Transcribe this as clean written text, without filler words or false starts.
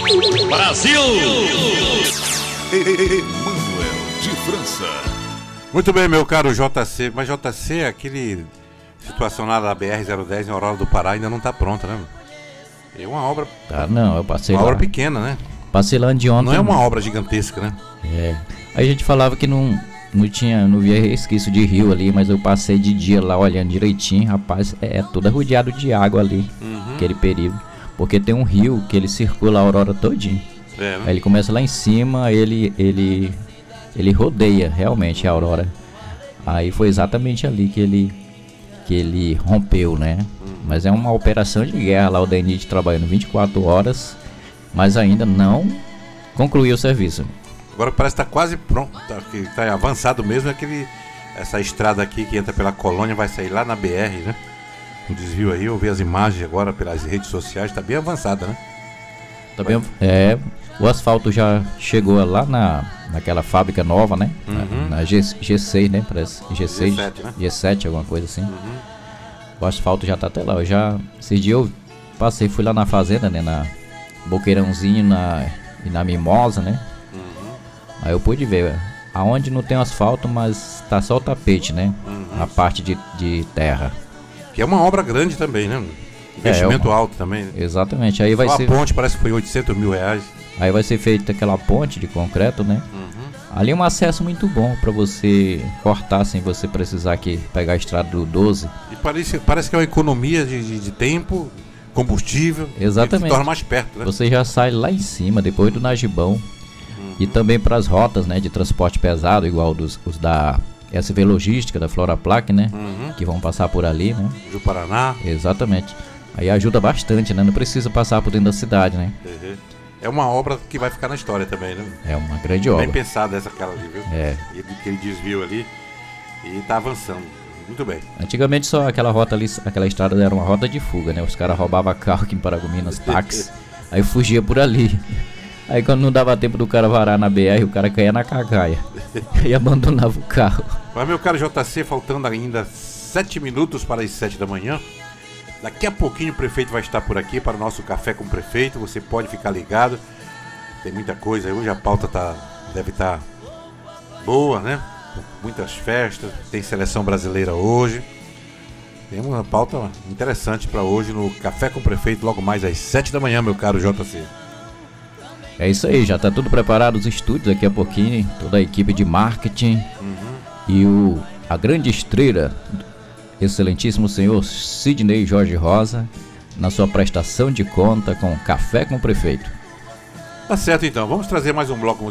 Brasil! Emanuel de França. Muito bem, meu caro JC. Mas JC, aquele situação lá da BR-010 em Aurora do Pará ainda não está pronta, né? É uma obra. Tá, não, eu passei uma lá. Uma obra pequena, né? Passei lá de ontem. Não é uma obra gigantesca, né? É. Aí a gente falava que não via resquício de rio ali, mas eu passei de dia lá olhando direitinho, rapaz, é tudo rodeado de água ali, aquele período. Porque tem um rio que ele circula a Aurora todinho. É, né? Aí ele começa lá em cima, ele rodeia realmente a Aurora. Aí foi exatamente ali que ele rompeu, né? Mas é uma operação de guerra lá, o DENIT trabalhando 24 horas, mas ainda não concluiu o serviço. Agora parece que está quase pronto, que está avançado mesmo, essa estrada aqui que entra pela colônia vai sair lá na BR, né? O desvio aí, eu vi as imagens agora pelas redes sociais, está bem avançada, né? Tá bem, o asfalto já chegou lá naquela fábrica nova, né? Na G6, né? Parece G6, G7, né? G7, alguma coisa assim. O asfalto já tá até lá. Esse dia eu passei, fui lá na fazenda, né? Na Boqueirãozinho e na Mimosa, né? Aí eu pude ver aonde não tem asfalto, mas tá só o tapete, né? A parte de terra. Que é uma obra grande também, né? Investimento alto também. Né? Exatamente. Aí vai só ser a ponte parece que foi 800 mil reais. Aí vai ser feita aquela ponte de concreto, né? Ali é um acesso muito bom para você cortar sem você precisar pegar a estrada do 12. E parece que é uma economia de tempo, combustível. Exatamente. Que se torna mais perto, né? Você já sai lá em cima, depois do Nagibão. E também para as rotas, né, de transporte pesado, igual os da SV Logística, da Floraplac, né? Que vão passar por ali, né? Do Paraná. Exatamente. Aí ajuda bastante, né? Não precisa passar por dentro da cidade, né? É uma obra que vai ficar na história também, né? É uma grande obra. Bem pensada essa cara ali, viu? É. Aquele desvio ali e tá avançando. Muito bem. Antigamente só aquela rota ali, aquela estrada era uma rota de fuga, né? Os caras roubavam carro aqui em Paragominas, táxi, aí fugia por ali. Aí quando não dava tempo do cara varar na BR, o cara caía na cagaia e abandonava o carro. Mas meu caro JC, faltando ainda 7 minutos para as 7 da manhã. Daqui a pouquinho o prefeito vai estar por aqui para o nosso Café com o Prefeito. Você pode ficar ligado. Tem muita coisa. Hoje a pauta deve estar boa, né? Muitas festas. Tem seleção brasileira hoje. Tem uma pauta interessante para hoje no Café com o Prefeito, logo mais às 7 da manhã, meu caro JC. É isso aí, já tá tudo preparado, os estúdios daqui a pouquinho, toda a equipe de marketing e a grande estrela, excelentíssimo senhor Sidney Jorge Rosa, na sua prestação de conta com Café com o Prefeito. Tá certo então, vamos trazer mais um bloco